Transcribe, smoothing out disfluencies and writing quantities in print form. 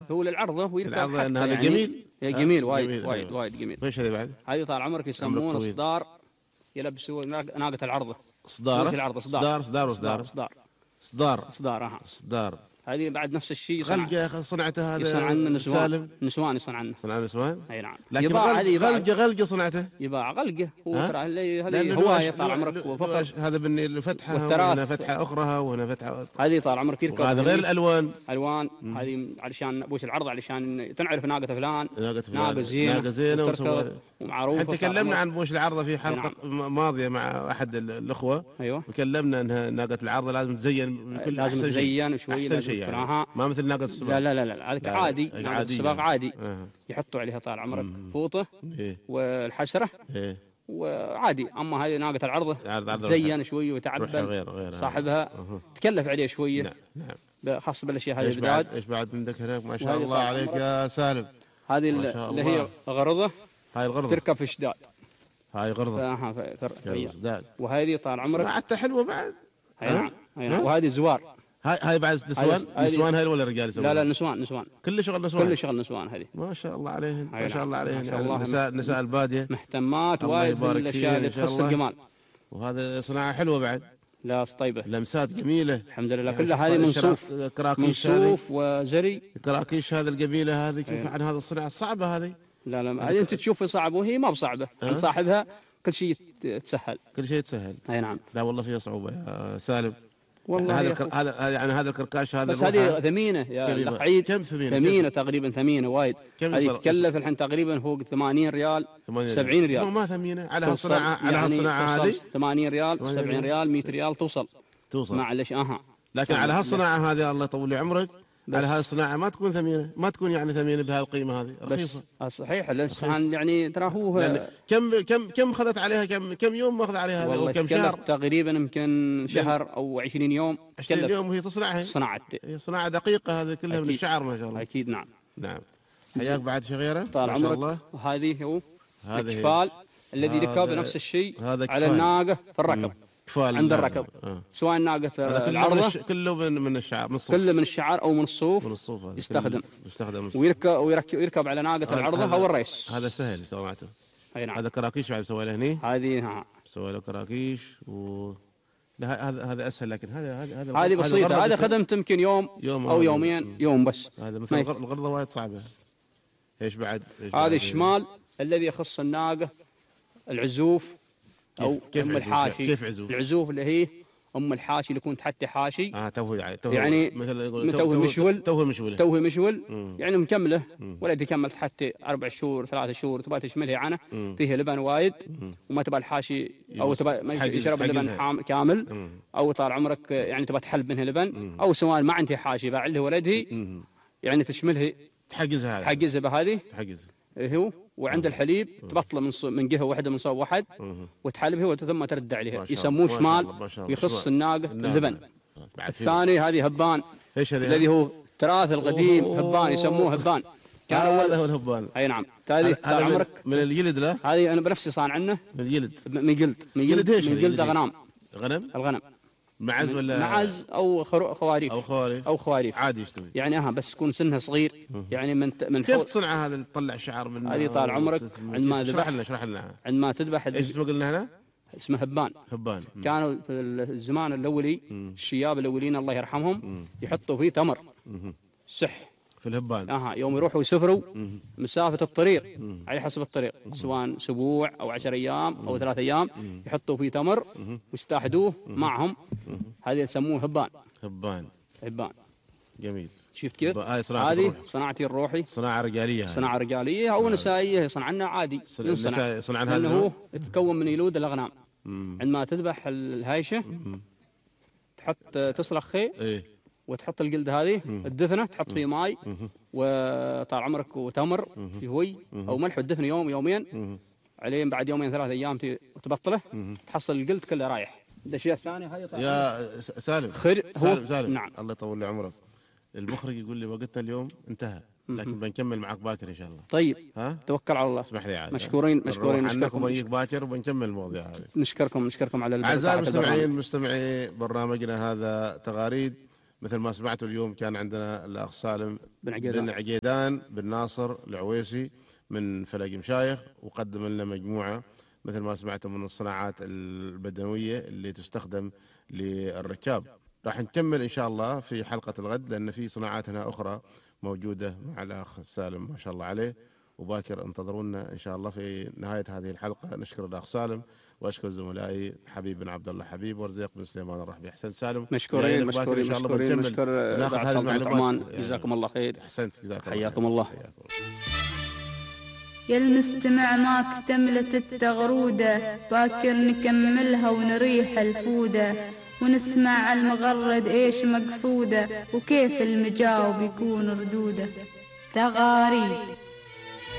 هو للعرضه ويركب العرضه ان حتى هذا يعني جميل. جميل وايد جميل. وايد أيوة. وايد جميل. وش هذا بعد؟ هذه طال عمرك يسمونه طويل. صدار، يلبسوا ناقة العرضه. صدار. وش العرضه؟ صدار صدار. صدار. هذه بعد نفس الشيء غلقه يا اخي صنعته هذا. يصنع عنه سالم. نسوان يصنع عنه. صنع نسوان. اي نعم. لكن غلقه صنعته. يباع غلقه هو ترى هذه هوايه طال عمرك وفقط. هذا بالني الفتحه وهنا فتحه اخرى وهنا فتحه. هذه طال عمرك يركب. هذا غير الالوان. هذه علشان بوش العرض علشان تعرف ناقه فلان. ناقه زينه ومعروفه. انت تكلمنا عن بوش العرضه في حلقه ماضيه مع احد الاخوه. ايوه. وكلمنا انها ناقه العرضه لازم تزين بكل لازم تزين شوي. احسن شيء يعني. ما مثل ناقه السباق. لا هذا عادي. ناقه السباق عادي. يحطوا عليها طال عمرك فوطه والحسره وعادي. اما هذه ناقه العرضه تزين شوي وتعبل صاحبها تكلف عليه شويه. نعم. خاصه بالاشياء هذه البداد. ايش بعد عندك هناك؟ ما شاء الله عليك يا سالم. هذه اللي هي غرضه. هاي الغرضه تركب في شداد. هاي غرضه. في شداد. وهذه طال عمرك صناعتها حلوه بعد. اي نعم. وهذه زوار. هاي بعد نسوان هاي ولا رجال يسوون؟ لا نسوان. كل شغل نسوان هذه. ما شاء الله عليهن. ما شاء الله عليهن. يعني نساء الباديه مهتمات وايد بالاشياء اللي تخص الجمال. وهذا صناعه حلوه بعد. لا طيبه. لمسات جميله. الحمد لله. كلها هذه من صوف. من صوف وزري. كراكيش هذه الجميله هذه. كيف عن هذا الصناعه صعبه هذه؟ لا هذه انت تشوفها صعبه وهي ما بصعبه. عند صاحبها كل شيء تسهل. اي نعم. لا والله فيها صعوبه يا سالم. والله هذا الكركاش هذا. بس هذه ثمينه يا الاخ عيد. كم ثمينه تقريبا ثمينه وايد. هذه تكلف الحين تقريبا فوق 80 ريال 70 ريال. ما ثمينه على هالصناعه هذه. 80 ريال 70 ريال 100 ريال توصل معلش. لكن على هالصناعه هذه الله يطول لي عمرك. على هذه الصناعه ما تكون ثمينه. ما تكون يعني ثمينه بهذه القيمه هذه. رخيصه. صحيح. الانسان يعني ترى هو كم اخذت عليها كم يوم ماخذ عليها هذا وكم شهر؟ تقريبا يمكن شهر او 20 يوم. 20 يوم وهي تصنعها. صناعه دقيقه هذه كلها من الشعر ما شاء الله. اكيد. نعم. حياك بعد شيء غيره ما شاء الله. هذه هو الكفال الذي ركب نفس الشيء على الناقه في الركب. عند الركب. سواء ناقة العرضة كله من الشعر من الصوف. كله من الشعر أو من الصوف يستخدم ويركب على ناقة العرضة أو الريس. هذا سهل سمعته. أي نعم. هذا كراكيش بعد سوى له هني. هذه سوى له كراكيش لا هذا أسهل. لكن هذه بسيطة. هذا خدمت يمكن يوم أو يومين يوم بس. هذا مثل الغرضة وايد صعبة. ايش بعد؟ هذا الشمال الذي يخص الناقة العزوف أو أم الحاشي. كيف عزوف؟ العزوف اللي هي أم الحاشي اللي يكون تحت حاشي. يعني مثل توه مشول. يعني مكملة ولا تكمل تحت 4 شهور 3 شهور تبغى تشملها عنه. فيها لبن وايد وما تبغى الحاشي أو تبغى ما يشرب اللبن كامل أو طال عمرك يعني تبغى تحلب منها لبن أو سواء ما عندها حاشي باع له ولده يعني تشملها تحجزها بهذه. هو وعند الحليب تبطله من جهه واحده من صوب واحد وتحلبها ثم ترد عليها. يسموه شمال يخص الناقه اللبن. الثاني هذه هبان الذي هو تراث القديم. هبان يسموه هبان. هذا هو الهبان. اي نعم. هذه عمرك من الجلد. لا هذه انا بنفسي صانع عنه من الجلد. من جلد الغنم. معز ولا معز او خواريف عادي يشتوي يعني. بس يكون سنها صغير يعني من كيف تصنع هذا اللي تطلع شعر من هذه طال عمرك عندما اشرح لنا عندما تذبح. ايش اسمه قلنا هنا؟ اسمه هبان. كانوا في الزمان الاولي الشياب الاولين الله يرحمهم يحطوا فيه تمر سح في الهبان. يوم يروحوا يسافروا مسافة الطريق على حسب الطريق سواء اسبوع او 10 ايام او 3 ايام يحطوا فيه تمر ويستاحدوه معهم. هذه يسموه هبان. جميل. شفت كيف؟ هذه صناعتي الروحي. صناعة رجالية او نسائية يصنعنا عادي. يصنعن هذا انه يتكون من يلود الاغنام. عندما تذبح الهايشة تحط تصلخ خي وتحط الجلد هذه الدفنه تحط فيه ماي وطال عمرك وتمر يهوي او ملح الدفن يوم يومين عليه. بعد يومين 3 ايام تبطله تحصل الجلد كله رايح. الاشياء الثانيه هذه يا سالم. سالم. نعم. الله يطول لي عمرك. المخرج يقول لي وقتنا اليوم انتهى لكن بنكمل معك باكر ان شاء الله. طيب توكل على الله. اسمح لي عاد. مشكورين عنكم ونجيك باكر وبنكمل المواضيع هذه. نشكركم على اعزائي المستمعين مستمعي برنامجنا هذا تغاريد مثل ما سمعتوا اليوم كان عندنا الأخ سالم بن عقيدان بن ناصر العويسي من فلق مشايخ، وقدم لنا مجموعة مثل ما سمعتم من الصناعات البدنوية اللي تستخدم للركاب. راح نكمل إن شاء الله في حلقة الغد، لأن في صناعات هنا أخرى موجودة مع الأخ سالم ما شاء الله عليه، وباكر انتظرونا إن شاء الله في نهاية هذه الحلقة. نشكر الأخ سالم وأشكر زملائي حبيب بن عبد الله حبيب ورزيق بن سليمان الرحبي. أحسن سالم، مشكورين مشكورين مشكورين مشكور وناخذ هذه المعلومات يعني. جزاكم الله خير. أحسنت، جزاك الله حياكم الله. يا المستمع ما اكتملت التغرودة، باكر نكملها ونريح الفودة، ونسمع المغرد ايش مقصوده، وكيف المجاوب يكون ردوده. تغاريد